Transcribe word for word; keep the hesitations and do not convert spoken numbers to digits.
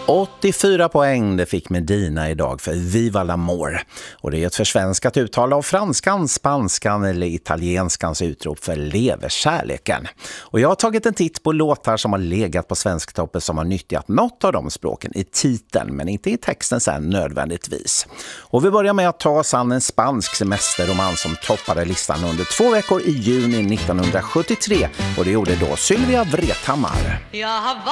åttiofyra poäng det fick Medina idag för Viva l'amore. Och det är ett försvenskat uttal av franskan, spanskan eller italienskans utrop för leverkärleken. Och jag har tagit en titt på låtar som har legat på svensktoppen som har nyttjat något av de språken i titeln men inte i texten sen nödvändigtvis. Och vi börjar med att ta oss an en spansk semesterroman som toppade listan under två veckor i juni nittonhundrasjuttiotre och det gjorde då Sylvia Vrethammar.